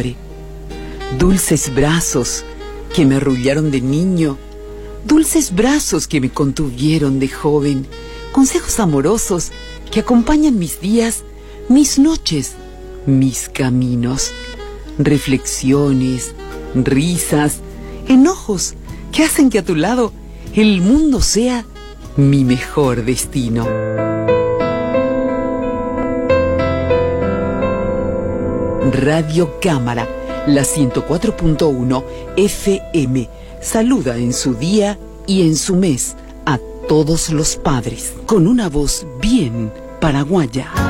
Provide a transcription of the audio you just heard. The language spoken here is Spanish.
hambre. Dulces brazos que me arrullaron de niño, dulces brazos que me contuvieron de joven, consejos amorosos que acompañan mis días, mis noches, mis caminos, reflexiones, risas, enojos que hacen que a tu lado el mundo sea mi mejor destino. Radio Cámara, la 104.1 FM, saluda en su día y en su mes a todos los padres, con una voz bien paraguaya.